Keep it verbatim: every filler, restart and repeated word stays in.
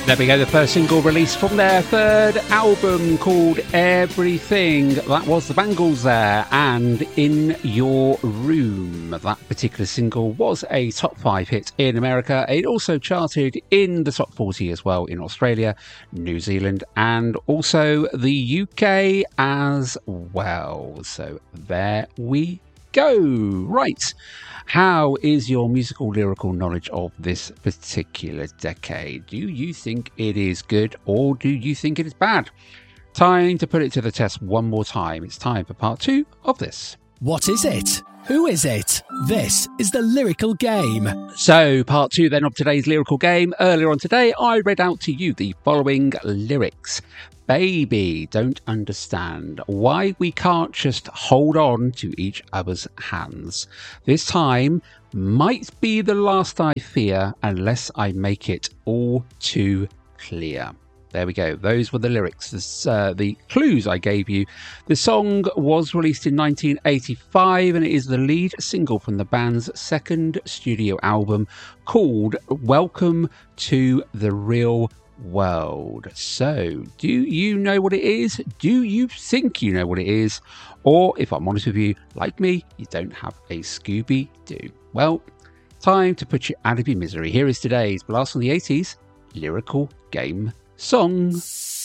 There we go, the first single released from their third album called Everything. That was the Bangles there, and In Your Room. That particular single was a top five hit in America. It also charted in the top forty as well in Australia, New Zealand, and also the U K as well. So there we go. Right. How is your musical lyrical knowledge of this particular decade? Do you think it is good or do you think it is bad? Time to put it to the test one more time. It's time for part two of this. What is it? Who is it? This is the Lyrical Game. So, part two then of today's Lyrical Game. Earlier on today, I read out to you the following lyrics. Baby, don't understand why we can't just hold on to each other's hands. This time might be the last I fear unless I make it all too clear. There we go. Those were the lyrics, this, uh, the clues I gave you. The song was released in nineteen eighty-five and it is the lead single from the band's second studio album called Welcome to the Real World. So, do you know what it is? Do you think you know what it is? Or, if I'm honest with you, like me, you don't have a Scooby-Doo. Well, time to put you out of your misery. Here is today's Blast from the eighties Lyrical Game song.